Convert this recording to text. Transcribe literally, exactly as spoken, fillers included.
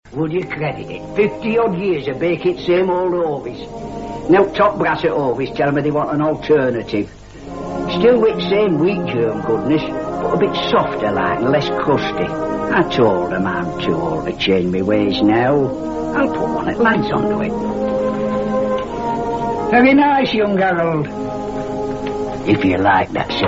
Would you credit it? Fifty odd years of baking same old Ovis. Now top brass at Ovis tell me they want an alternative. Still with same wheat germ goodness, but a bit softer like and less crusty. I told them I'm too old to change my ways now. I'll put one at lads onto it. Very nice, young Harold. If you like that, sir.